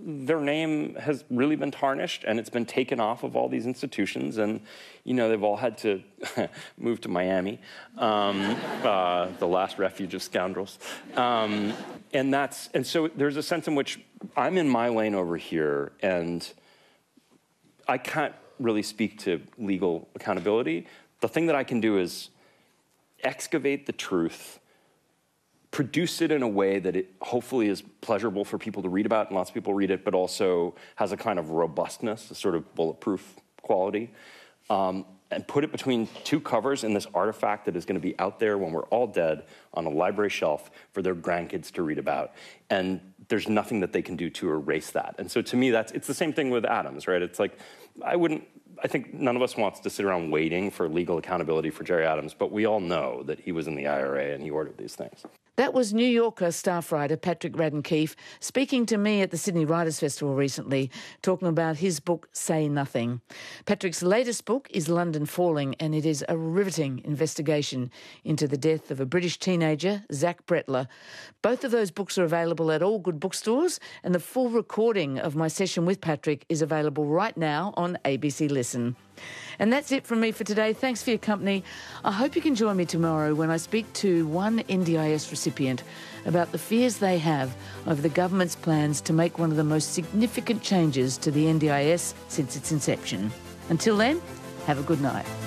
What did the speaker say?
their name has really been tarnished, and it's been taken off of all these institutions, and they've all had to move to Miami, the last refuge of scoundrels. And so there's a sense in which I'm in my lane over here, and I can't really speak to legal accountability. The thing that I can do is excavate the truth, produce it in a way that it hopefully is pleasurable for people to read about, and lots of people read it, but also has a kind of robustness, a sort of bulletproof quality, and put it between two covers in this artifact that is going to be out there when we're all dead on a library shelf for their grandkids to read about. And there's nothing that they can do to erase that. And so to me, it's the same thing with Adams, right? It's like, I think none of us wants to sit around waiting for legal accountability for Gerry Adams, but we all know that he was in the IRA and he ordered these things. That was New Yorker staff writer Patrick Radden Keefe speaking to me at the Sydney Writers' Festival recently, talking about his book, Say Nothing. Patrick's latest book is London Falling, and it is a riveting investigation into the death of a British teenager, Zach Bretler. Both of those books are available at all good bookstores, and the full recording of my session with Patrick is available right now on ABC Listen. And that's it from me for today. Thanks for your company. I hope you can join me tomorrow when I speak to one NDIS recipient about the fears they have over the government's plans to make one of the most significant changes to the NDIS since its inception. Until then, have a good night.